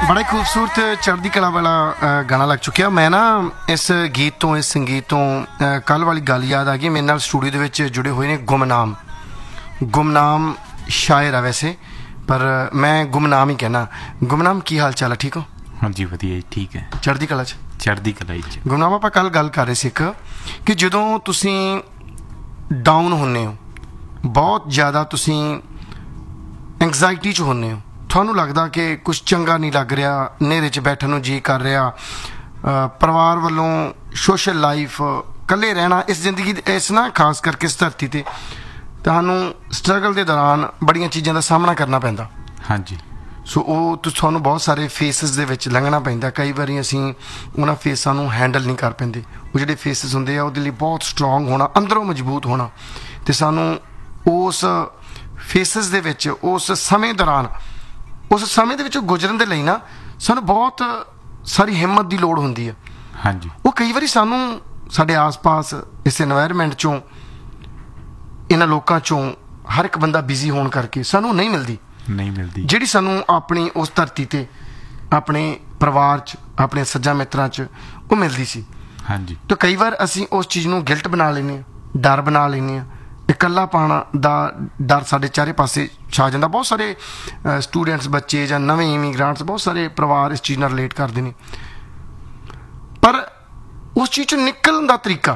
बड़ा ही खूबसूरत चढ़दी कला वाला गाना लग चुकिया। मैं ना इस गीत तो इस संगीत तो कल वाली गल याद आ गई। मेरे नाल स्टूडियो दे जुड़े हुए ने गुमनाम शायर है वैसे, पर मैं गुमनाम ही कहना। गुमनाम की हाल चाल है? ठीक हो? हाँ जी वधिया जी, ठीक है। चढ़दी कला च? चढ़दी कला जी। गुमनाम आपां कल गल कर रहे सी कि जदों तुसीं डाउन होंदे हो, बहुत ज़्यादा तुसीं एंगजाइटी च होंदे हो, ਤੁਹਾਨੂੰ ਲੱਗਦਾ कि कुछ चंगा नहीं लग रहा, नेरे च बैठन ਨੂੰ जी कर रहा, परिवार वालों सोशल लाइफ कल्ले रहना इस जिंदगी इस ना खास करके इस धरती ते ਤੁਹਾਨੂੰ स्ट्रगल के दौरान बड़ियां चीज़ों का सामना करना पैंदा। हाँ जी। सो वो ਤੁਹਾਨੂੰ बहुत सारे फेसिस ਦੇ ਵਿੱਚ ਲੰਘਣਾ ਪੈਂਦਾ। ਕਈ ਵਾਰੀ ਅਸੀਂ ਉਹਨਾਂ ਫੇਸਾਂ ਨੂੰ ਹੈਂਡਲ ਨਹੀਂ ਕਰ ਪੈਂਦੇ। ਉਹ ਜਿਹੜੇ ਫੇਸਿਸ ਹੁੰਦੇ ਆ ਉਹਦੇ ਲਈ ਬਹੁਤ ਸਟਰੋਂਗ ਹੋਣਾ, ਅੰਦਰੋਂ ਮਜ਼ਬੂਤ ਹੋਣਾ, ਤੇ ਸਾਨੂੰ ਉਸ ਫੇਸਿਸ ਦੇ ਵਿੱਚ ਉਸ ਸਮੇਂ ਦੌਰਾਨ उस समय ਦੇ ਵਿੱਚੋਂ ਗੁਜ਼ਰਨ ਦੇ ਲਈ ਨਾ ਸਾਨੂੰ ਬਹੁਤ ਸਾਰੀ ਹਿੰਮਤ ਦੀ ਲੋੜ ਹੁੰਦੀ ਹੈ। ਹਾਂਜੀ। ਉਹ ਕਈ ਵਾਰੀ ਸਾਨੂੰ ਸਾਡੇ ਆਸ-ਪਾਸ ਇਸ এনवायरमेंट ਚੋਂ ਇਹਨਾਂ ਲੋਕਾਂ ਚੋਂ ਹਰ ਇੱਕ ਬੰਦਾ ਬਿਜ਼ੀ ਹੋਣ ਕਰਕੇ ਸਾਨੂੰ ਨਹੀਂ ਮਿਲਦੀ ਜਿਹੜੀ ਸਾਨੂੰ ਆਪਣੀ ਉਸ ਧਰਤੀ ਤੇ ਆਪਣੇ ਪਰਿਵਾਰ 'ਚ ਆਪਣੇ ਸੱਜਾ ਮਿੱਤਰਾਂ 'ਚ ਉਹ ਮਿਲਦੀ ਸੀ। ਹਾਂਜੀ। ਤਾਂ ਕਈ ਵਾਰ ਅਸੀਂ ਉਸ ਚੀਜ਼ ਨੂੰ ਗਿਲਟ ਬਣਾ ਲੈਂਦੇ ਹਾਂ, ਡਰ ਬਣਾ ਲੈਂਦੇ ਹਾਂ, ਇਕੱਲਾਪਣ ਦਾ ਡਰ ਸਾਡੇ ਚਾਰੇ ਪਾਸੇ ਛਾ ਜਾਂਦਾ। ਬਹੁਤ ਸਾਰੇ ਸਟੂਡੈਂਟਸ ਬੱਚੇ ਜਾਂ ਨਵੇਂ ਇਮੀਗ੍ਰਾਂਟਸ ਬਹੁਤ ਸਾਰੇ ਪਰਿਵਾਰ ਇਸ ਚੀਜ਼ ਨਾਲ ਰਿਲੇਟ ਕਰਦੇ ਨੇ, ਪਰ ਉਸ ਚੀਜ਼ 'ਚੋਂ ਨਿਕਲਣ ਦਾ ਤਰੀਕਾ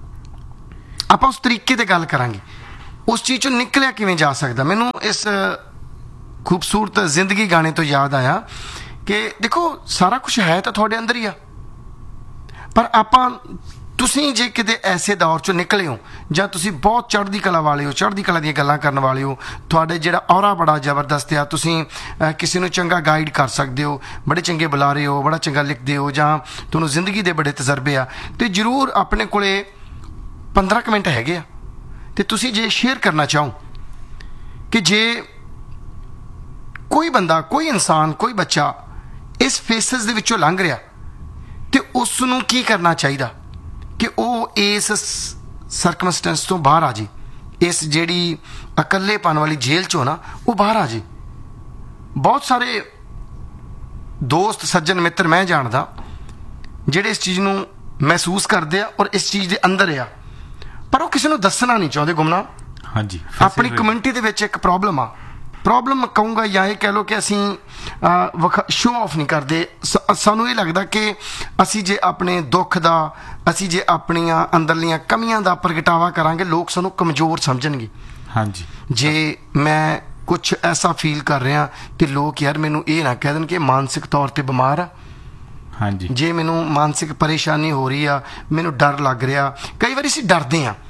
ਆਪਾਂ ਉਸ ਤਰੀਕੇ 'ਤੇ ਗੱਲ ਕਰਾਂਗੇ। ਉਸ ਚੀਜ਼ 'ਚੋਂ ਨਿਕਲਿਆ ਕਿਵੇਂ ਜਾ ਸਕਦਾ। ਮੈਨੂੰ ਇਸ ਖੂਬਸੂਰਤ ਜ਼ਿੰਦਗੀ ਗਾਣੇ ਤੋਂ ਯਾਦ ਆਇਆ ਕਿ ਦੇਖੋ ਸਾਰਾ ਕੁਛ ਹੈ ਤਾਂ ਤੁਹਾਡੇ ਅੰਦਰ ਹੀ ਆ, ਪਰ ਆਪਾਂ ਤੁਸੀਂ ਜੇ ਕਿਤੇ ਐਸੇ ਦੌਰ 'ਚੋਂ ਨਿਕਲੇ ਹੋ ਜਾਂ ਤੁਸੀਂ ਬਹੁਤ ਚੜ੍ਹਦੀ ਕਲਾ ਵਾਲੇ ਹੋ, ਚੜ੍ਹਦੀ ਕਲਾ ਦੀਆਂ ਗੱਲਾਂ ਕਰਨ ਵਾਲੇ ਹੋ, ਤੁਹਾਡੇ ਜਿਹੜਾ ਔਰਾ ਬੜਾ ਜ਼ਬਰਦਸਤ ਆ, ਤੁਸੀਂ ਕਿਸੇ ਨੂੰ ਚੰਗਾ ਗਾਈਡ ਕਰ ਸਕਦੇ ਹੋ, ਬੜੇ ਚੰਗੇ ਬੁਲਾਰੇ ਹੋ, ਬੜਾ ਚੰਗਾ ਲਿਖਦੇ ਹੋ, ਜਾਂ ਤੁਹਾਨੂੰ ਜ਼ਿੰਦਗੀ ਦੇ ਬੜੇ ਤਜਰਬੇ ਆ, ਤੇ ਜ਼ਰੂਰ ਆਪਣੇ ਕੋਲੇ 15 ਕੁ ਮਿੰਟ ਹੈਗੇ ਆ, ਤੇ ਤੁਸੀਂ ਜੇ ਸ਼ੇਅਰ ਕਰਨਾ ਚਾਹੋ ਕਿ ਜੇ ਕੋਈ ਬੰਦਾ, ਕੋਈ ਇਨਸਾਨ, ਕੋਈ ਬੱਚਾ ਇਸ ਫੇਸਿਸ ਦੇ ਵਿੱਚੋਂ ਲੰਘ ਰਿਹਾ ਤੇ ਉਸ ਨੂੰ ਕੀ ਕਰਨਾ ਚਾਹੀਦਾ ਕਿ ਉਹ ਇਸ ਸਰਕਮਸਟੈਂਸ ਤੋਂ ਬਾਹਰ ਆ ਜੇ, ਇਸ ਜਿਹੜੀ ਇਕੱਲੇਪਨ ਵਾਲੀ ਜੇਲ੍ਹ 'ਚੋਂ ਨਾ ਉਹ ਬਾਹਰ ਆ ਜੇ। ਬਹੁਤ ਸਾਰੇ ਦੋਸਤ ਸੱਜਣ ਮਿੱਤਰ ਮੈਂ ਜਾਣਦਾ ਜਿਹੜੇ ਇਸ ਚੀਜ਼ ਨੂੰ ਮਹਿਸੂਸ ਕਰਦੇ ਆ ਔਰ ਇਸ ਚੀਜ਼ ਦੇ ਅੰਦਰ ਆ, ਪਰ ਉਹ ਕਿਸੇ ਨੂੰ ਦੱਸਣਾ ਨਹੀਂ ਚਾਹੁੰਦੇ। ਗੁਮਨਾਮ, ਹਾਂਜੀ, ਆਪਣੀ ਕਮਿਊਨਿਟੀ ਦੇ ਵਿੱਚ ਇੱਕ ਪ੍ਰੋਬਲਮ ਆ। ਪ੍ਰੋਬਲਮ ਕਹੂੰਗਾ ਜਾਂ ਇਹ ਕਹਿ ਲਓ ਕਿ ਅਸੀਂ ਸ਼ੋ ਆਫ ਨਹੀਂ ਕਰਦੇ। ਸਾਨੂੰ ਇਹ ਲੱਗਦਾ ਕਿ ਅਸੀਂ ਜੇ ਆਪਣੇ ਦੁੱਖ ਦਾ, ਅਸੀਂ ਜੇ ਆਪਣੀਆਂ ਅੰਦਰਲੀਆਂ ਕਮੀਆਂ ਦਾ ਪ੍ਰਗਟਾਵਾ ਕਰਾਂਗੇ, ਲੋਕ ਸਾਨੂੰ ਕਮਜ਼ੋਰ ਸਮਝਣਗੇ। ਹਾਂਜੀ। ਜੇ ਮੈਂ ਕੁਛ ਐਸਾ ਫੀਲ ਕਰ ਰਿਹਾ ਤੇ ਲੋਕ ਯਾਰ ਮੈਨੂੰ ਇਹ ਨਾ ਕਹਿ ਦੇਣ ਕਿ ਮਾਨਸਿਕ ਤੌਰ ਤੇ ਬਿਮਾਰ ਆ। ਹਾਂਜੀ। ਜੇ ਮੈਨੂੰ ਮਾਨਸਿਕ ਪਰੇਸ਼ਾਨੀ ਹੋ ਰਹੀ ਆ, ਮੈਨੂੰ ਡਰ ਲੱਗ ਰਿਹਾ, ਕਈ ਵਾਰੀ ਅਸੀਂ ਡਰਦੇ ਆ।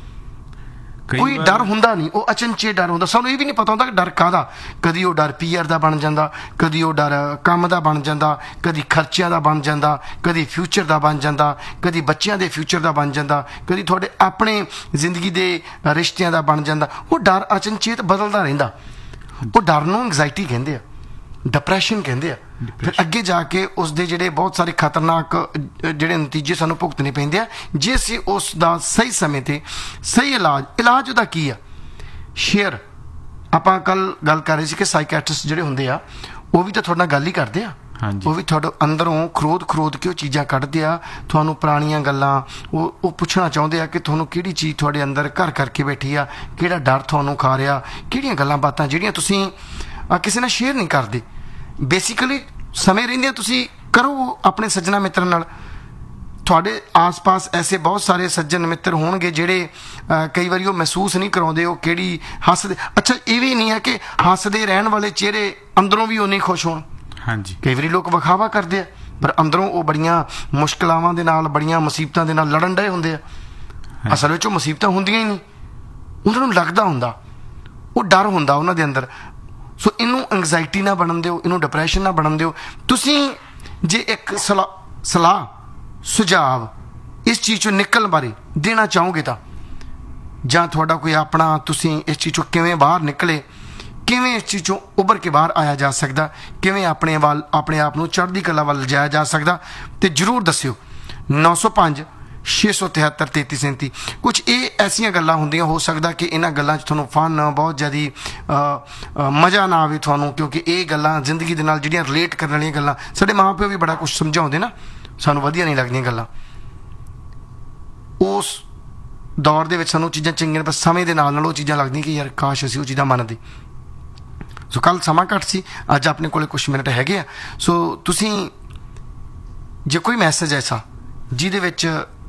ਕੋਈ ਡਰ ਹੁੰਦਾ ਨਹੀਂ, ਉਹ ਅਚਨਚੇ ਡਰ ਹੁੰਦਾ। ਸਾਨੂੰ ਇਹ ਵੀ ਨਹੀਂ ਪਤਾ ਹੁੰਦਾ ਕਿ ਡਰ ਕਾਹਦਾ। ਕਦੀ ਉਹ ਡਰ ਪੀਆਰ ਦਾ ਬਣ ਜਾਂਦਾ, ਕਦੀ ਉਹ ਡਰ ਕੰਮ ਦਾ ਬਣ ਜਾਂਦਾ, ਕਦੀ ਖਰਚਿਆਂ ਦਾ ਬਣ ਜਾਂਦਾ, ਕਦੀ ਫਿਊਚਰ ਦਾ ਬਣ ਜਾਂਦਾ, ਕਦੀ ਬੱਚਿਆਂ ਦੇ ਫਿਊਚਰ ਦਾ ਬਣ ਜਾਂਦਾ, ਕਦੀ ਤੁਹਾਡੇ ਆਪਣੇ ਜ਼ਿੰਦਗੀ ਦੇ ਰਿਸ਼ਤਿਆਂ ਦਾ ਬਣ ਜਾਂਦਾ। ਉਹ ਡਰ ਅਚਨਚੇਤ ਬਦਲਦਾ ਰਹਿੰਦਾ। ਉਹ ਡਰ ਨੂੰ ਐਂਗਜ਼ਾਇਟੀ ਕਹਿੰਦੇ ਆ, ਡਿਪਰੈਸ਼ਨ ਕਹਿੰਦੇ ਆ। ਫਿਰ ਅੱਗੇ ਜਾ ਕੇ ਉਸ ਦੇ ਜਿਹੜੇ ਬਹੁਤ ਸਾਰੇ ਖਤਰਨਾਕ ਜਿਹੜੇ ਨਤੀਜੇ ਸਾਨੂੰ ਭੁਗਤਣੇ ਪੈਂਦੇ ਆ ਜੇ ਅਸੀਂ ਉਸ ਦਾ ਸਹੀ ਸਮੇਂ 'ਤੇ ਸਹੀ ਇਲਾਜ ਉਹਦਾ ਕੀ ਆ। ਸ਼ੇਅਰ ਆਪਾਂ ਕੱਲ੍ਹ ਗੱਲ ਕਰ ਰਹੇ ਸੀ ਕਿ ਸਾਈਕੈਟਰਿਸਟ ਜਿਹੜੇ ਹੁੰਦੇ ਆ ਉਹ ਵੀ ਤਾਂ ਤੁਹਾਡੇ ਨਾਲ ਗੱਲ ਹੀ ਕਰਦੇ ਆ। ਉਹ ਵੀ ਤੁਹਾਡੇ ਅੰਦਰੋਂ ਖਰੋਦ ਕੇ ਉਹ ਚੀਜ਼ਾਂ ਕੱਢਦੇ ਆ, ਤੁਹਾਨੂੰ ਪੁਰਾਣੀਆਂ ਗੱਲਾਂ ਉਹ ਪੁੱਛਣਾ ਚਾਹੁੰਦੇ ਆ ਕਿ ਤੁਹਾਨੂੰ ਕਿਹੜੀ ਚੀਜ਼ ਤੁਹਾਡੇ ਅੰਦਰ ਘਰ ਕਰਕੇ ਬੈਠੀ ਆ, ਕਿਹੜਾ ਡਰ ਤੁਹਾਨੂੰ ਖਾ ਰਿਹਾ, ਕਿਹੜੀਆਂ ਗੱਲਾਂ ਬਾਤਾਂ ਜਿਹੜੀਆਂ ਤੁਸੀਂ ਕਿਸੇ ਨਾਲ ਸ਼ੇਅਰ ਨਹੀਂ ਕਰਦੇ। ਬੇਸਿਕਲੀ ਸਮੇਂ ਰਹਿੰਦਿਆਂ ਤੁਸੀਂ ਕਰੋ ਆਪਣੇ ਸੱਜਣਾ ਮਿੱਤਰਾਂ ਨਾਲ। ਤੁਹਾਡੇ ਆਸ-ਪਾਸ ਐਸੇ ਬਹੁਤ ਸਾਰੇ ਸੱਜਣ ਮਿੱਤਰ ਹੋਣਗੇ ਜਿਹੜੇ ਕਈ ਵਾਰੀ ਉਹ ਮਹਿਸੂਸ ਨਹੀਂ ਕਰਾਉਂਦੇ ਉਹ ਕਿਹੜੀ ਹੱਸਦੇ। ਅੱਛਾ, ਇਹ ਵੀ ਨਹੀਂ ਹੈ ਕਿ ਹੱਸਦੇ ਰਹਿਣ ਵਾਲੇ ਚਿਹਰੇ ਅੰਦਰੋਂ ਵੀ ਉਨੇ ਖੁਸ਼ ਹੋਣ। ਹਾਂਜੀ। ਕਈ ਵਾਰੀ ਲੋਕ ਵਿਖਾਵਾ ਕਰਦੇ ਆ ਪਰ ਅੰਦਰੋਂ ਉਹ ਬੜੀਆਂ ਮੁਸ਼ਕਿਲਾਵਾਂ ਦੇ ਨਾਲ, ਬੜੀਆਂ ਮੁਸੀਬਤਾਂ ਦੇ ਨਾਲ ਲੜਨ ਡਏ ਹੁੰਦੇ ਆ। ਅਸਲ ਵਿੱਚ ਉਹ ਮੁਸੀਬਤਾਂ ਹੁੰਦੀਆਂ ਹੀ ਨਹੀਂ, ਉਹਨਾਂ ਨੂੰ ਲੱਗਦਾ ਹੁੰਦਾ, ਉਹ ਡਰ ਹੁੰਦਾ ਉਹਨਾਂ ਦੇ ਅੰਦਰ। ਸੋ ਇਹਨੂੰ ਐਂਗਜ਼ਾਇਟੀ ਨਾ ਬਣਨ ਦਿਓ, ਇਹਨੂੰ ਡਿਪਰੈਸ਼ਨ ਨਾ ਬਣਨ ਦਿਓ। ਤੁਸੀਂ ਜੇ ਇੱਕ ਸਲਾਹ ਸੁਝਾਅ ਇਸ ਚੀਜ਼ 'ਚੋਂ ਨਿਕਲਣ ਬਾਰੇ ਦੇਣਾ ਚਾਹੋਗੇ ਤਾਂ, ਜਾਂ ਤੁਹਾਡਾ ਕੋਈ ਆਪਣਾ, ਤੁਸੀਂ ਇਸ ਚੀਜ਼ 'ਚੋਂ ਕਿਵੇਂ ਬਾਹਰ ਨਿਕਲੇ, ਕਿਵੇਂ ਇਸ ਚੀਜ਼ 'ਚੋਂ ਉੱਭਰ ਕੇ ਬਾਹਰ ਆਇਆ ਜਾ ਸਕਦਾ, ਕਿਵੇਂ ਆਪਣੇ ਆਪ ਨੂੰ ਚੜ੍ਹਦੀ ਕਲਾ ਵੱਲ ਲਿਜਾਇਆ ਜਾ ਸਕਦਾ, ਤੇ ਜ਼ਰੂਰ ਦੱਸਿਓ। 905 673 3337 ਕੁਛ ਇਹ ਐਸੀਆਂ ਗੱਲਾਂ ਹੁੰਦੀਆਂ, ਹੋ ਸਕਦਾ ਕਿ ਇਹਨਾਂ ਗੱਲਾਂ 'ਚ ਤੁਹਾਨੂੰ ਫਨ ਬਹੁਤ ਜ਼ਿਆਦਾ ਮਜ਼ਾ ਨਾ ਆਵੇ ਤੁਹਾਨੂੰ, ਕਿਉਂਕਿ ਇਹ ਗੱਲਾਂ ਜ਼ਿੰਦਗੀ ਦੇ ਨਾਲ ਜਿਹੜੀਆਂ ਰਿਲੇਟ ਕਰਨ ਵਾਲੀਆਂ ਗੱਲਾਂ, ਸਾਡੇ ਮਾਂ ਪਿਓ ਵੀ ਬੜਾ ਕੁਛ ਸਮਝਾਉਂਦੇ ਨਾ, ਸਾਨੂੰ ਵਧੀਆ ਨਹੀਂ ਲੱਗਦੀਆਂ ਗੱਲਾਂ। ਉਸ ਦੌਰ ਦੇ ਵਿੱਚ ਸਾਨੂੰ ਚੀਜ਼ਾਂ ਚੰਗੀਆਂ, ਪਰ ਸਮੇਂ ਦੇ ਨਾਲ ਉਹ ਚੀਜ਼ਾਂ ਲੱਗਦੀਆਂ ਕਿ ਯਾਰ ਕਾਸ਼ ਅਸੀਂ ਉਹ ਚੀਜ਼ਾਂ ਮੰਨਦੇ। ਸੋ ਕੱਲ੍ਹ ਸਮਾਂ ਘੱਟ ਸੀ, ਅੱਜ ਆਪਣੇ ਕੋਲ ਕੁਛ ਮਿੰਟ ਹੈਗੇ ਆ। ਸੋ ਤੁਸੀਂ ਜੇ ਕੋਈ ਮੈਸੇਜ ਐਸਾ ਜਿਹਦੇ ਵਿੱਚ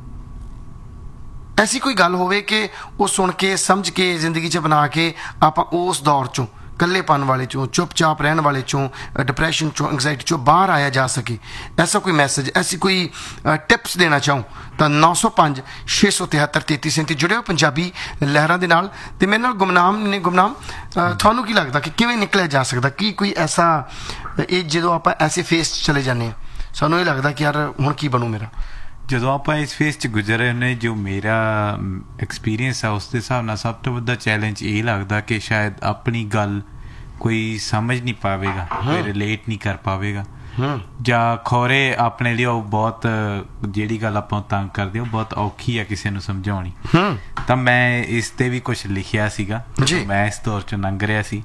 ਐਸੀ ਕੋਈ ਗੱਲ ਹੋਵੇ ਕਿ ਉਹ ਸੁਣ ਕੇ ਸਮਝ ਕੇ ਜ਼ਿੰਦਗੀ 'ਚ ਬਣਾ ਕੇ ਆਪਾਂ ਉਸ ਦੌਰ 'ਚੋਂ, ਇਕੱਲੇਪਨ ਵਾਲੇ 'ਚੋਂ, ਚੁੱਪ-ਚਾਪ ਰਹਿਣ ਵਾਲੇ 'ਚੋਂ, ਡਿਪਰੈਸ਼ਨ 'ਚੋਂ, ਐਂਗਜ਼ਾਇਟੀ 'ਚੋਂ ਬਾਹਰ ਆਇਆ ਜਾ ਸਕੇ, ਐਸਾ ਕੋਈ ਮੈਸੇਜ, ਐਸੀ ਕੋਈ ਟਿਪਸ ਦੇਣਾ ਚਾਹੂੰ ਤਾਂ 905 673 3337 ਜੁੜਿਓ ਪੰਜਾਬੀ ਲਹਿਰਾਂ ਦੇ ਨਾਲ। ਅਤੇ ਮੇਰੇ ਨਾਲ ਗੁਮਨਾਮ ਤੁਹਾਨੂੰ ਕੀ ਲੱਗਦਾ ਕਿ ਕਿਵੇਂ ਨਿਕਲਿਆ ਜਾ ਸਕਦਾ? ਕੀ ਕੋਈ ਐਸਾ, ਇਹ ਜਦੋਂ ਆਪਾਂ ਐਸੇ ਫੇਸ 'ਚ ਚਲੇ ਜਾਂਦੇ ਹਾਂ, ਸਾਨੂੰ ਇਹ ਲੱਗਦਾ ਕਿ ਯਾਰ ਹੁਣ ਕੀ ਬਣੂ ਮੇਰਾ? ਜਦੋਂ ਆਪਾਂ ਇਸ ਫੇਸ 'ਚ ਗੁਜ਼ਰ ਰਹੇ ਹੁੰਦੇ, ਜੋ ਮੇਰਾ ਐਕਸਪੀਰੀਅੰਸ ਆ ਉਸ ਦੇ ਹਿਸਾਬ ਨਾਲ ਸਭ ਤੋਂ ਵੱਡਾ ਚੈਲੰਜ ਇਹ ਲੱਗਦਾ ਕਿ ਸ਼ਾਇਦ ਆਪਣੀ ਗੱਲ ਕੋਈ ਸਮਝ ਨਹੀਂ ਪਾਵੇਗਾ, ਕੋਈ ਰਿਲੇਟ ਨਹੀਂ ਕਰ ਪਾਵੇਗਾ, ਜਾਂ ਖੌਰੇ ਆਪਣੇ ਲਈ ਉਹ ਬਹੁਤ, ਜਿਹੜੀ ਗੱਲ ਆਪਾਂ ਤੰਗ ਕਰਦੇ ਉਹ ਬਹੁਤ ਔਖੀ ਆ ਕਿਸੇ ਨੂੰ ਸਮਝਾਉਣੀ। ਤਾਂ ਮੈਂ ਇਸ ਤੇ ਵੀ ਕੁਛ ਲਿਖਿਆ ਸੀਗਾ, ਮੈਂ ਇਸ ਦੌਰ 'ਚ ਲੰਘ ਰਿਹਾ ਸੀ।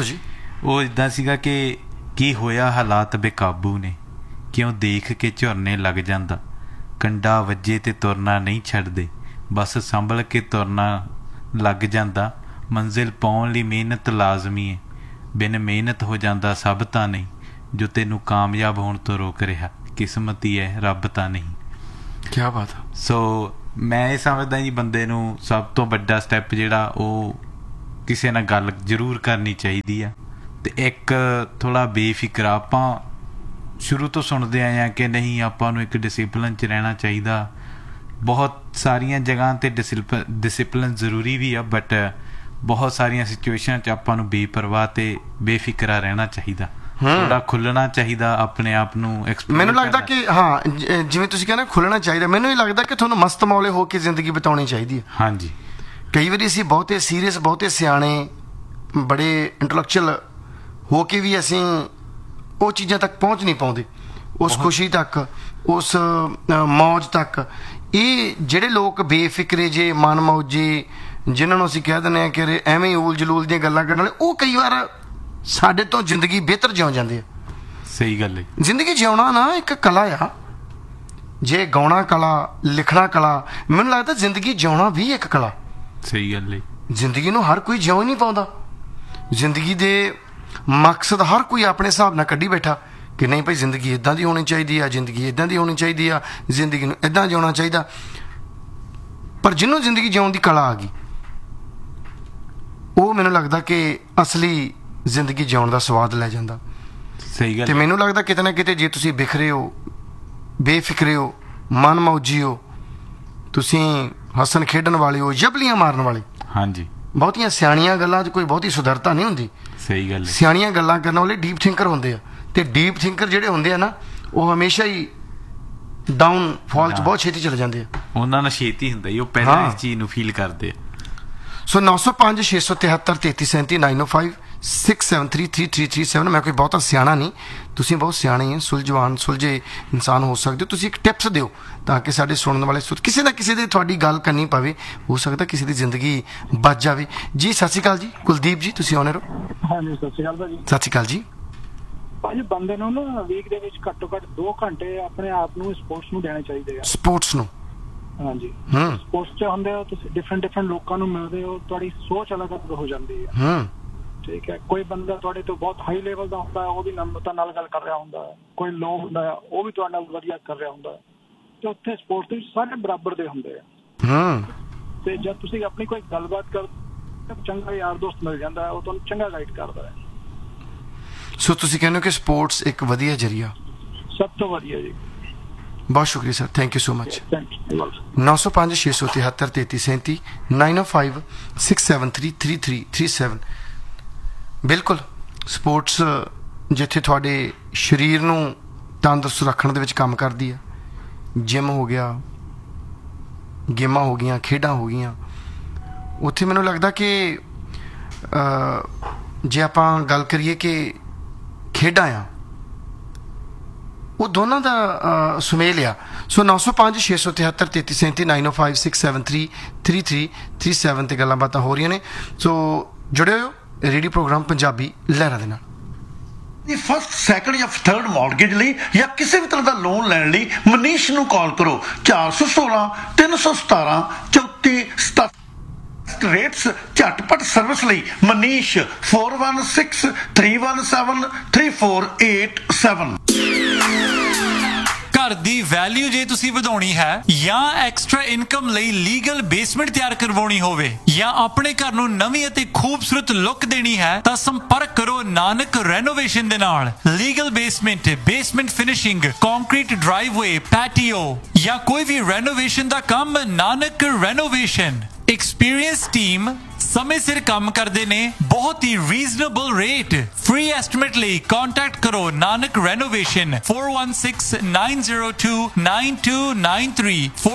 ਉਹ ਇੱਦਾਂ ਸੀਗਾ ਕਿ ਕੀ ਹੋਇਆ ਹਾਲਾਤ ਬੇਕਾਬੂ ਨੇ, ਕਿਉਂ ਦੇਖ ਕੇ ਝੁਰਨੇ ਲੱਗ ਜਾਂਦਾ, ਕੰਡਾ ਵੱਜੇ ਤੇ ਤੁਰਨਾ ਨਹੀਂ ਛੱਡਦੇ, ਬਸ ਸੰਭਲ ਕੇ ਤੁਰਨਾ ਲੱਗ ਜਾਂਦਾ, ਮੰਜ਼ਿਲ ਪਾਉਣ ਲਈ ਮਿਹਨਤ ਲਾਜ਼ਮੀ ਹੈ, ਬਿਨ ਮਿਹਨਤ ਹੋ ਜਾਂਦਾ ਸਭ ਤਾਂ ਨਹੀਂ, ਜੋ ਤੈਨੂੰ ਕਾਮਯਾਬ ਹੋਣ ਤੋਂ ਰੋਕ ਰਿਹਾ ਕਿਸਮਤ ਹੀ ਹੈ, ਰੱਬ ਤਾਂ ਨਹੀਂ। ਕੀ ਬਾਤ ਹੈ। ਸੋ ਮੈਂ ਇਹ ਸਮਝਦਾ ਜੀ ਬੰਦੇ ਨੂੰ ਸਭ ਤੋਂ ਵੱਡਾ ਸਟੈਪ ਜਿਹੜਾ ਉਹ ਕਿਸੇ ਨਾਲ ਗੱਲ ਜ਼ਰੂਰ ਕਰਨੀ ਚਾਹੀਦੀ ਆ। ਅਤੇ ਇੱਕ ਥੋੜ੍ਹਾ ਬੇਫਿਕਰ, ਆਪਾਂ ਸ਼ੁਰੂ ਤੋਂ ਸੁਣਦੇ ਆਏ ਹਾਂ ਕਿ ਨਹੀਂ ਆਪਾਂ ਨੂੰ ਇੱਕ ਡਿਸਿਪਲਨ 'ਚ ਰਹਿਣਾ ਚਾਹੀਦਾ, ਬਹੁਤ ਸਾਰੀਆਂ ਜਗ੍ਹਾ 'ਤੇ ਡਿਸਿਪਲਨ ਜ਼ਰੂਰੀ ਵੀ ਆ, ਬਟ ਬਹੁਤ ਸਾਰੀਆਂ ਸਿਚੁਏਸ਼ਨ 'ਚ ਆਪਾਂ ਨੂੰ ਬੇਪਰਵਾਹ ਅਤੇ ਬੇਫਿਕਰਾ ਰਹਿਣਾ ਚਾਹੀਦਾ, ਥੋੜਾ ਖੁੱਲਣਾ ਚਾਹੀਦਾ ਆਪਣੇ ਆਪ ਨੂੰ। ਮੈਨੂੰ ਲੱਗਦਾ ਕਿ ਹਾਂ, ਜਿਵੇਂ ਤੁਸੀਂ ਕਹਿੰਦੇ ਖੁੱਲਣਾ ਚਾਹੀਦਾ, ਮੈਨੂੰ ਇਹ ਲੱਗਦਾ ਕਿ ਤੁਹਾਨੂੰ ਮਸਤ ਮੌਲੇ ਹੋ ਕੇ ਜ਼ਿੰਦਗੀ ਬਿਤਾਉਣੀ ਚਾਹੀਦੀ ਹੈ। ਹਾਂਜੀ, ਕਈ ਵਾਰੀ ਅਸੀਂ ਬਹੁਤੇ ਸੀਰੀਅਸ, ਬਹੁਤੇ ਸਿਆਣੇ, ਬੜੇ ਇੰਟੈਲੈਕਚੁਅਲ ਹੋ ਕੇ ਵੀ ਅਸੀਂ ਉਹ ਚੀਜ਼ਾਂ ਤੱਕ ਪਹੁੰਚ ਨਹੀਂ ਪਾਉਂਦੇ, ਉਸ ਖੁਸ਼ੀ ਤੱਕ, ਉਸ ਮੌਜ ਤੱਕ। ਇਹ ਜਿਹੜੇ ਲੋਕ ਬੇਫਿਕਰੇ ਜੇ, ਮਨ ਮੌਜੀ, ਜਿਨ੍ਹਾਂ ਨੂੰ ਅਸੀਂ ਕਹਿ ਦਿੰਦੇ ਹਾਂ ਕਿ ਐਵੇਂ ਹੀ ਊਲ ਜਲੂਲ ਦੀਆਂ ਗੱਲਾਂ ਕਰਨ ਵਾਲੇ, ਉਹ ਕਈ ਵਾਰ ਸਾਡੇ ਤੋਂ ਜ਼ਿੰਦਗੀ ਬਿਹਤਰ ਜਿਉਂ ਜਾਂਦੇ ਆ। ਸਹੀ ਗੱਲ ਹੈ। ਜ਼ਿੰਦਗੀ ਜਿਉਣਾ ਨਾ ਇੱਕ ਕਲਾ ਆ, ਜੇ ਗਾਉਣਾ ਕਲਾ, ਲਿਖਣਾ ਕਲਾ, ਮੈਨੂੰ ਲੱਗਦਾ ਜ਼ਿੰਦਗੀ ਜਿਉਣਾ ਵੀ ਇੱਕ ਕਲਾ। ਸਹੀ ਗੱਲ ਹੈ। ਜ਼ਿੰਦਗੀ ਨੂੰ ਹਰ ਕੋਈ ਜਿਉਂ ਹੀ ਨਹੀਂ ਪਾਉਂਦਾ, ਜ਼ਿੰਦਗੀ ਦੇ ਮਕਸਦ ਹਰ ਕੋਈ ਆਪਣੇ ਹਿਸਾਬ ਨਾਲ ਕੱਢੀ ਬੈਠਾ ਕਿ ਨਹੀਂ ਭਾਈ ਜ਼ਿੰਦਗੀ ਇੱਦਾਂ ਦੀ ਹੋਣੀ ਚਾਹੀਦੀ ਆ, ਜ਼ਿੰਦਗੀ ਇੱਦਾਂ ਦੀ ਹੋਣੀ ਚਾਹੀਦੀ ਆ, ਜ਼ਿੰਦਗੀ ਨੂੰ ਇੱਦਾਂ ਜਿਉਣਾ ਚਾਹੀਦਾ। ਪਰ ਜਿਹਨੂੰ ਜ਼ਿੰਦਗੀ ਜਿਉਣ ਦੀ ਕਲਾ ਆ ਗਈ, ਉਹ ਮੈਨੂੰ ਲੱਗਦਾ ਕਿ ਅਸਲੀ ਜ਼ਿੰਦਗੀ ਜਿਉਣ ਦਾ ਸਵਾਦ ਲੈ ਜਾਂਦਾ। ਸਹੀ ਗੱਲ। ਤੇ ਮੈਨੂੰ ਲੱਗਦਾ ਕਿਤੇ ਨਾ ਕਿਤੇ ਜੇ ਤੁਸੀਂ ਬਿਖਰੇ ਹੋ, ਬੇਫਿਕਰੇ ਹੋ, ਮਨ ਮੌਜੀ ਹੋ, ਤੁਸੀਂ ਹੱਸਣ ਖੇਡਣ ਵਾਲੇ ਹੋ, ਜਬਲੀਆਂ ਮਾਰਨ ਵਾਲੇ, ਹਾਂਜੀ, ਬਹੁਤੀਆਂ ਸਿਆਣੀਆਂ ਗੱਲਾਂ 'ਚ ਕੋਈ ਬਹੁਤੀ ਸੁਧਰਤਾ ਨਹੀਂ ਹੁੰਦੀ। ਸਹੀ ਗੱਲ। ਸਿਆਣੀਆਂ ਗੱਲਾਂ ਕਰਨ ਵਾਲੇ ਡੀਪ ਥਿੰਕਰ ਹੁੰਦੇ ਆ, ਤੇ ਡੀਪ ਥਿੰਕਰ ਜਿਹੜੇ ਹੁੰਦੇ ਆ ਨਾ, ਉਹ ਹਮੇਸ਼ਾ ਹੀ ਡਾਊਨ ਫਾਲ 'ਚ ਬਹੁਤ ਛੇਤੀ ਚਲੇ ਜਾਂਦੇ ਆ। ਉਹਨਾਂ ਨਾਲ ਛੇਤੀ ਹੁੰਦਾ ਹੀ, ਉਹ ਪਹਿਲਾਂ ਇਸ ਚੀਜ਼ ਨੂੰ ਫੀਲ ਕਰਦੇ ਆ। ਸੋ 905 673 3337 905 673 3337। ਮੈਂ ਕੋਈ ਬਹੁਤਾ ਸਿਆਣਾ ਨਹੀਂ, ਤੁਸੀਂ ਬਹੁਤ ਸਿਆਣੇ ਆ, ਸੁਲਝਵਾਨ ਸੁਲਝੇ ਇਨਸਾਨ ਹੋ ਸਕਦੇ ਹੋ। ਤੁਸੀਂ ਇੱਕ ਟਿਪਸ ਦਿਓ ਤਾਂ ਕਿ ਸਾਡੇ ਸੁਣਨ ਵਾਲੇ ਕਿਸੇ ਨਾ ਕਿਸੇ ਦੇ ਤੁਹਾਡੀ ਗੱਲ ਕਰਨੀ ਪਵੇ, ਹੋ ਸਕਦਾ ਕਿਸੇ ਦੀ ਜ਼ਿੰਦਗੀ ਬਚ ਜਾਵੇ। ਜੀ ਸਤਿ ਸ਼੍ਰੀ ਅਕਾਲ ਜੀ, ਕੁਲਦੀਪ ਜੀ, ਤੁਸੀਂ ਆਉਣੇ ਰਹੋ। ਹਾਂਜੀ, ਸਤਿ ਸ਼੍ਰੀ ਅਕਾਲ ਭਾਜੀ। ਸਤਿ ਸ਼੍ਰੀ ਅਕਾਲ ਜੀ। ਭਾਜੀ, ਬੰਦੇ ਨੂੰ ਨਾ ਵੀਕ ਦੇ ਵਿੱਚ ਘੱਟੋ ਘੱਟ 2 ਘੰਟੇ ਆਪਣੇ ਆਪ ਨੂੰ ਸਪੋਰਟਸ ਨੂੰ ਦੇਣੇ ਚਾਹੀਦੇ ਆ। ਸਪੋਰਟਸ ਨੂੰ? ਹਾਂਜੀ, ਸਪੋਰਟਸ 'ਚ ਹੁੰਦੇ ਹੋ ਤੁਸੀਂ, ਡਿਫਰੈਂਟ ਲੋਕਾਂ ਨੂੰ ਮਿਲਦੇ ਹੋ, ਤੁਹਾਡੀ ਸੋਚ ਅਲੱਗ ਅਲੱਗ ਹੋ ਜਾਂਦੀ ਹੈ। ਠੀਕ ਹੈ, ਕੋਈ ਬੰਦਾ ਤੁਹਾਡੇ ਤੋਂ ਬਹੁਤ ਹਾਈ ਲੈਵਲ ਦਾ ਹੁੰਦਾ, ਉਹ ਵੀ ਨਮਰਤਾ ਨਾਲ ਗੱਲ ਕਰ ਰਿਹਾ ਹੁੰਦਾ, ਕੋਈ ਲੋ ਹੁੰਦਾ ਆ, ਉਹ ਵੀ ਤੁਹਾਡੇ ਨਾਲ ਵਧੀਆ ਕਰ ਰਿਹਾ ਹੁੰਦਾ, ਤੇ ਉੱਥੇ ਸਪੋਰਟਸ ਦੇ ਵਿੱਚ ਸਾਰੇ ਬਰਾਬਰ ਦੇ ਹੁੰਦੇ ਆ। ਤੇ ਜਦ ਤੁਸੀਂ ਆਪਣੀ ਕੋਈ ਗੱਲਬਾਤ ਕਰ, ਚੰਗਾ ਯਾਰ ਦੋਸਤ ਮਿਲ ਜਾਂਦਾ, ਉਹ ਤੁਹਾਨੂੰ ਚੰਗਾ ਗਾਈਡ ਕਰਦਾ ਹੈ। ਸੋ ਤੁਸੀਂ ਕਹਿੰਦੇ ਹੋ ਕਿ ਸਪੋਰਟਸ ਇੱਕ ਵਧੀਆ ਜਰੀਆ? ਸਭ ਤੋਂ ਵਧੀਆ ਜੀ। ਬਹੁਤ ਸ਼ੁਕਰੀਆ sir, thank you so much. 905 673 3337 905 673 3337। ਬਿਲਕੁਲ, ਸਪੋਰਟਸ ਜਿੱਥੇ ਤੁਹਾਡੇ ਸਰੀਰ ਨੂੰ ਤੰਦਰੁਸਤ ਰੱਖਣ ਦੇ ਵਿੱਚ ਕੰਮ ਕਰਦੀ ਆ, ਜਿਮ ਹੋ ਗਿਆ, ਗੇਮਾਂ ਹੋ ਗਈਆਂ, ਖੇਡਾਂ ਹੋ ਗਈਆਂ, ਉੱਥੇ ਮੈਨੂੰ ਲੱਗਦਾ ਕਿ ਜੇ ਆਪਾਂ ਗੱਲ ਕਰੀਏ ਕਿ ਖੇਡਾਂ ਆ, ਉਹ ਦੋਨਾਂ ਦਾ ਸੁਮੇਲ ਆ। ਸੋ 905 673 3337 905 673 3337 ਤੇ ਗੱਲਾਂ ਬਾਤਾਂ ਹੋ ਰਹੀਆਂ ਨੇ। ਸੋ ਜੁੜੇ ਹੋ ਰੇਡੀਓ ਪ੍ਰੋਗਰਾਮ ਪੰਜਾਬੀ ਲਹਿਰਾਂ ਦੇ ਨਾਲ। ਫਸਟ ਸੈਕੰਡ ਜਾਂ ਥਰਡ ਮੌਰਗੇਜ ਲਈ ਜਾਂ ਕਿਸੇ ਵੀ ਤਰ੍ਹਾਂ ਦਾ ਲੋਨ ਲੈਣ ਲਈ ਮਨੀਸ਼ ਨੂੰ ਕਾਲ ਕਰੋ 416 317 34 ਰੇਟਸ ਝਟਪਟ ਸਰਵਿਸ ਲਈ ਮਨੀਸ਼ 4163173487। ਘਰ ਦੀ ਵੈਲਿਊ ਜੇ ਤੁਸੀਂ ਵਧਾਉਣੀ ਹੈ ਜਾਂ ਐਕਸਟਰਾ ਇਨਕਮ ਲਈ ਲੀਗਲ ਬੇਸਮੈਂਟ ਤਿਆਰ ਕਰਵਾਉਣੀ ਹੋਵੇ ਜਾਂ ਆਪਣੇ ਘਰ ਨੂੰ ਨਵੀਂ ਅਤੇ ਖੂਬਸੂਰਤ ਲੁੱਕ ਦੇਣੀ ਹੈ ਤਾਂ ਸੰਪਰਕ ਕਰੋ ਨਾਨਕ ਰੈਨੋਵੇਸ਼ਨ ਦੇ ਨਾਲ। Legal basement finishing, concrete ਡਰਾਈਵਵੇ, patio ਜਾਂ ਕੋਈ ਵੀ ਰੈਨੋਵੇਸ਼ਨ ਦਾ ਕੰਮ, ਨਾਨਕ ਰੈਨੋਵੇਸ਼ਨ। ਐਕਸਪੀਰੀਅੰਸ ਟੀਮ ਸਮੇਂ ਸਿਰ ਕੰਮ ਕਰਦੇ ਨੇ, ਬਹੁਤ ਹੀ ਰੀਜ਼ਨੇਬਲ ਰੇਟ। ਫ੍ਰੀ ਐਸਟੀਮੇਟ ਲਈ ਕੰਟੈਕਟ ਕਰੋ ਨਾਨਕ ਰੈਨੋਵੇਸ਼ਨ 4169029293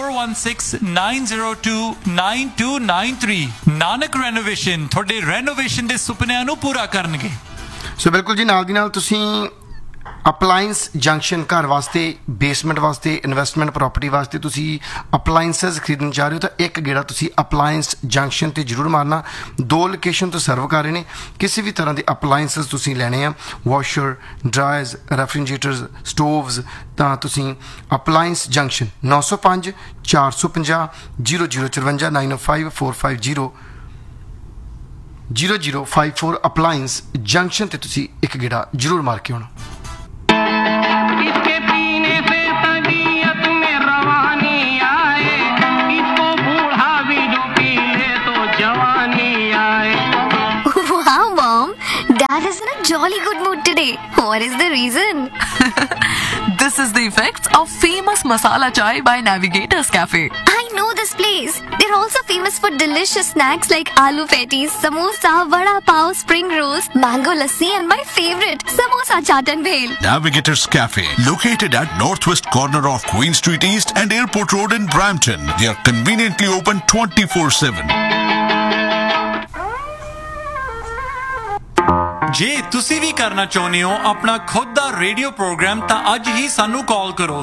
4169029293। ਨਾਨਕ ਰੈਨੋਵੇਸ਼ਨ ਤੁਹਾਡੇ ਰੈਨੋਵੇਸ਼ਨ ਦੇ ਸੁਪਨਿਆਂ ਨੂੰ ਪੂਰਾ ਕਰਨਗੇ। ਸੋ ਬਿਲਕੁਲ ਜੀ, ਨਾਲ ਦੀ ਨਾਲ ਤੁਸੀਂ ਅਪਲਾਇੰਸ ਜੰਕਸ਼ਨ ਘਰ ਵਾਸਤੇ, ਬੇਸਮੈਂਟ ਵਾਸਤੇ, ਇਨਵੈਸਟਮੈਂਟ ਪ੍ਰਾਪਰਟੀ ਵਾਸਤੇ ਤੁਸੀਂ ਅਪਲਾਇੰਸਸ ਖਰੀਦਣ ਚਾਹ ਰਹੇ ਹੋ ਤਾਂ ਇੱਕ ਗੇੜਾ ਤੁਸੀਂ ਅਪਲਾਇੰਸ ਜੰਕਸ਼ਨ ਤੇ ਜ਼ਰੂਰ ਮਾਰਨਾ। 2 ਲੋਕੇਸ਼ਨ ਤੋਂ ਸਰਵ ਕਰ ਰਹੇ ਨੇ। ਕਿਸੇ ਵੀ ਤਰ੍ਹਾਂ ਦੇ ਅਪਲਾਇੰਸਸ ਤੁਸੀਂ ਲੈਣੇ ਆ, ਵਾਸ਼ਰ, ਡਰਾਇਰਸ, ਰੈਫ੍ਰਿਜਰੇਟਰਸ, ਸਟੋਵਸ, ਤਾਂ ਤੁਸੀਂ ਅਪਲਾਇੰਸ ਜੰਕਸ਼ਨ 905 450 0054 905 450 0054 ਅਪਲਾਇੰਸ ਜੰਕਸ਼ਨ ਤੇ ਤੁਸੀਂ ਇੱਕ ਗੇੜਾ ਜ਼ਰੂਰ ਮਾਰ ਕੇ ਆਉਣਾ। Wow, Mom. Dad is in a jolly good mood today. What is the reason? This is the effects of famous masala chai by Navigators Cafe. I know this place. They're also famous for delicious snacks like aloo patties, samosa, vada pav, spring rolls, mango lassi, and my favorite, samosa chaat and bhel. Navigators Cafe, located at northwest corner of Queen Street East and Airport Road in Brampton. They are conveniently open 24/7. ਜੇ ਤੁਸੀਂ ਵੀ ਕਰਨਾ ਚਾਹੁੰਦੇ ਹੋ ਆਪਣਾ ਖੁਦ ਦਾ radio programme ਤਾਂ ਅੱਜ ਹੀ ਸਾਨੂੰ ਕਾਲ ਕਰੋ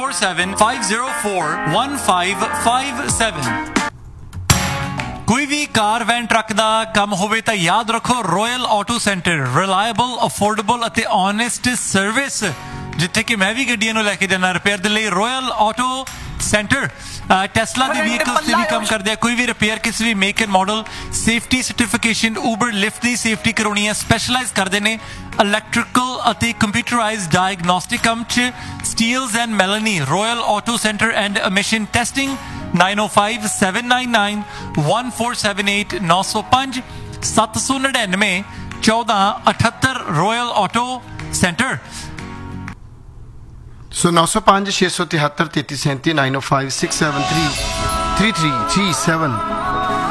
6475041557। ਕੋਈ ਵੀ ਕਾਰ ਵੈਨ ਟਰੱਕ ਦਾ ਕੰਮ ਹੋਵੇ ਤਾਂ ਯਾਦ ਰੱਖੋ royal auto centre, reliable, affordable ਅਤੇ ਓਨੈਸਟ ਸਰਵਿਸ। ਜਿੱਥੇ ਕਿ ਮੈਂ ਵੀ ਗੱਡੀਆਂ ਨੂੰ ਲੈ ਕੇ ਜਾਣਾ ਰਿਪੇਅਰ ਦੇ ਲਈ, ਰਾਇਲ ਆਟੋ ਸੈਂਟਰ। ਟੈਸਲਾ ਦੇ ਵਹੀਕਲਸ ਤੇ ਵੀ ਕੰਮ ਕਰਦੇ ਆ। ਕੋਈ ਵੀ ਰਿਪੇਅਰ ਕਿਸੇ ਵੀ make and model, safety certification, Uber lift the safety ਕਰਾਉਣੀ ਹੈ, ਸਪੈਸ਼ਲਾਈਜ਼ ਕਰਦੇ ਨੇ। ਇਲੈਕਟ੍ਰੀਕਲ ਅਤੇ ਕੰਪਿਊਟਰਾਈਜ਼ਡ ਡਾਇਗਨੋਸਟਿਕ ਕੰਮ 'ਚ Steeles and ਮੈਲਨੀ, royal auto centre and emission testing 9057991478 905 799 1478 royal auto centre. So 905 673 3337 905 673 3337